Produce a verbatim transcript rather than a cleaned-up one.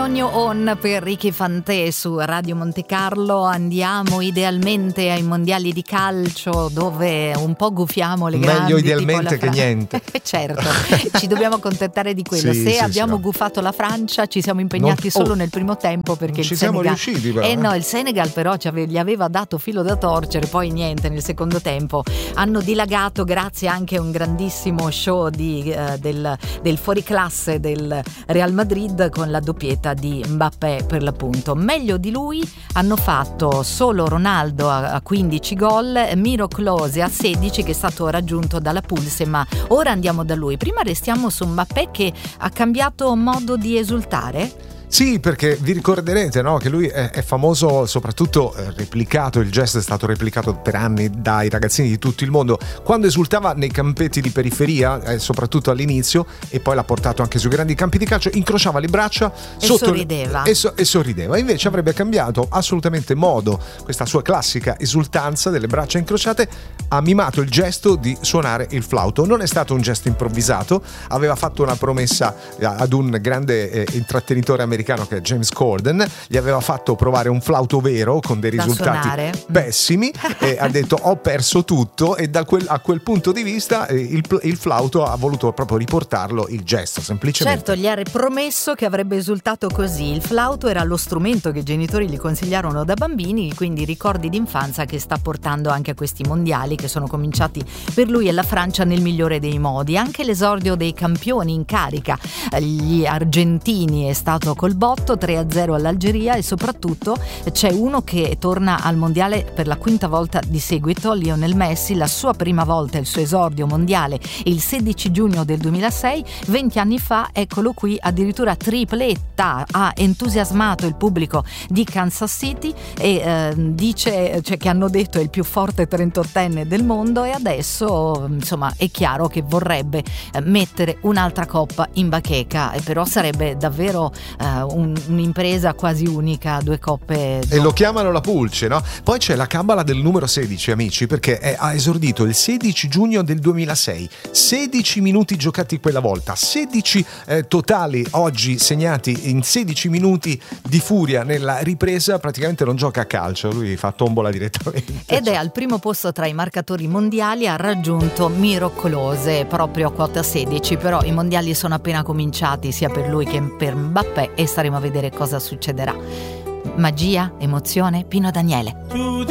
On Your Own per Ricky Fanté su Radio Monte Carlo. Andiamo idealmente ai mondiali di calcio, dove un po' gufiamo le grandi. Meglio idealmente che Fra- niente. Certo, ci dobbiamo accontentare di quello. Sì, Se sì, abbiamo sì, no. gufato la Francia, ci siamo impegnati Non- solo oh, nel primo tempo, perché non ci il siamo Senegal... riusciti però, Eh eh. no, il Senegal però ci ave- gli aveva dato filo da torcere, poi niente, nel secondo tempo hanno dilagato grazie anche a un grandissimo show di, eh, del, del fuoriclasse del Real Madrid, con la doppietta di Mbappé per l'appunto. Meglio di lui hanno fatto solo Ronaldo a, a quindici gol, Miro Klose a sedici, che è stato raggiunto dalla Pulse, ma ora andiamo da lui. Prima restiamo su Mbappé, che ha cambiato modo di esultare. Sì, perché vi ricorderete, no, che lui è, è famoso, soprattutto eh, replicato, il gesto è stato replicato per anni dai ragazzini di tutto il mondo, quando esultava nei campetti di periferia, eh, soprattutto all'inizio, e poi l'ha portato anche sui grandi campi di calcio, incrociava le braccia E sotto sorrideva. e, so- e sorrideva. Invece avrebbe cambiato assolutamente modo, questa sua classica esultanza delle braccia incrociate, ha mimato il gesto di suonare il flauto. Non è stato un gesto improvvisato, aveva fatto una promessa ad un grande eh, intrattenitore americano che è James Corden, gli aveva fatto provare un flauto vero con dei Da risultati suonare. pessimi e ha detto ho perso tutto, e da quel, a quel punto di vista eh, il, il flauto ha voluto proprio riportarlo il gesto, semplicemente. Certo, gli ha promesso che avrebbe esultato così. Il flauto era lo strumento che i genitori gli consigliarono da bambini, quindi ricordi d'infanzia che sta portando anche a questi mondiali, che sono cominciati per lui e la Francia nel migliore dei modi. Anche l'esordio dei campioni in carica, gli argentini, è stato col botto, tre a zero all'Algeria, e soprattutto c'è uno che torna al mondiale per la quinta volta di seguito, Lionel Messi. La sua prima volta, il suo esordio mondiale il sedici giugno del duemilasei, venti anni fa, eccolo qui, addirittura tripletta, ha entusiasmato il pubblico di Kansas City e eh, dice, cioè, che hanno detto è il più forte trentottenne del mondo, e adesso insomma è chiaro che vorrebbe eh, mettere un'altra coppa in bacheca, e però sarebbe davvero eh, un, un'impresa quasi unica, due coppe E lo chiamano la pulce, no? Poi c'è la cabala del numero sedici, amici, perché è, ha esordito il sedici giugno del duemilasei, sedici minuti giocati quella volta, sedici eh, totali oggi segnati in sedici minuti di furia nella ripresa. Praticamente non gioca a calcio, lui fa tombola direttamente. ed è al primo posto tra i marcatori mondiali, ha raggiunto Miro Klose proprio a quota sedici, però i mondiali sono appena cominciati sia per lui che per Mbappé, e staremo a vedere cosa succederà. Magia, emozione, Pino Daniele.